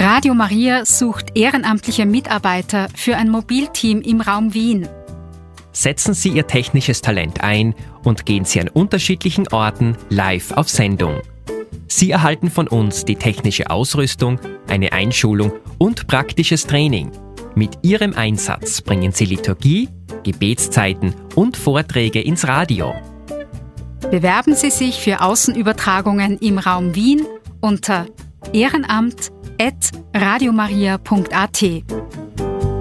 Radio Maria sucht ehrenamtliche Mitarbeiter für ein Mobilteam im Raum Wien. Setzen Sie Ihr technisches Talent ein und gehen Sie an unterschiedlichen Orten live auf Sendung. Sie erhalten von uns die technische Ausrüstung, eine Einschulung und praktisches Training. Mit Ihrem Einsatz bringen Sie Liturgie, Gebetszeiten und Vorträge ins Radio. Bewerben Sie sich für Außenübertragungen im Raum Wien unter ehrenamt@radiomaria.at.